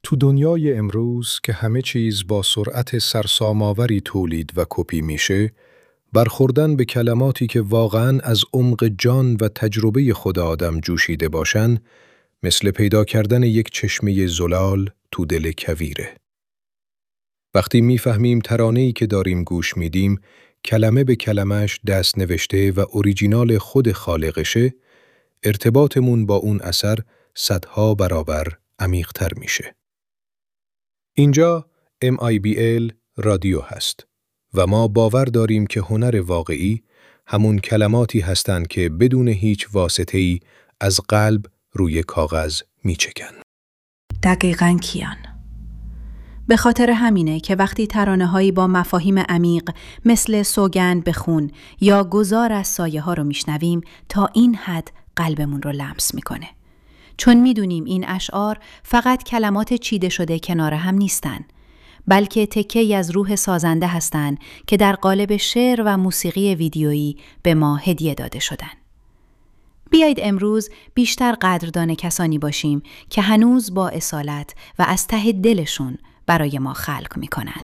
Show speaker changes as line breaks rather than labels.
تو دنیای امروز که همه چیز با سرعت سرسام‌آوری تولید و کپی میشه، برخوردن به کلماتی که واقعاً از عمق جان و تجربه خود آدم جوشیده باشن، مثل پیدا کردن یک چشمه زلال تو دل کویره. وقتی میفهمیم ترانه‌ای که داریم گوش میدیم، کلمه به کلمش دست نوشته و اوریجینال خود خالقشه، ارتباطمون با اون اثر صدها برابر عمیق‌تر میشه. اینجا MIBL رادیو هست و ما باور داریم که هنر واقعی همون کلماتی هستند که بدون هیچ واسطه‌ای از قلب روی کاغذ میچکن.
دقیقاً کیان. به خاطر همینه که وقتی ترانه‌هایی با مفاهیم عمیق مثل سوگند به خون یا گذار از سایه ها رو میشنویم تا این حد قلبمون رو لمس میکنه. چون میدونیم این اشعار فقط کلمات چیده شده کنار هم نیستن، بلکه تکه‌ای از روح سازنده هستن که در قالب شعر و موسیقی ویدیویی به ما هدیه داده شدن. بیایید امروز بیشتر قدردان کسانی باشیم که هنوز با اصالت و از ته دلشون برای ما خلق میکنن.